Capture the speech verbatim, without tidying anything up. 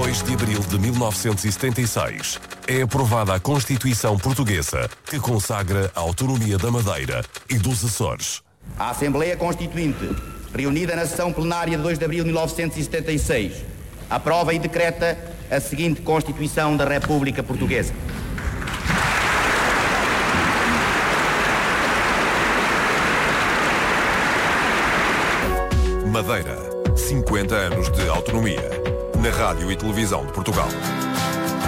dois de abril de mil novecentos e setenta e seis, é aprovada a Constituição Portuguesa, que consagra a autonomia da Madeira e dos Açores. A Assembleia Constituinte, reunida na sessão plenária de dois de abril de mil novecentos e setenta e seis, aprova e decreta a seguinte Constituição da República Portuguesa. Madeira, cinquenta anos de autonomia. Na Rádio e Televisão de Portugal.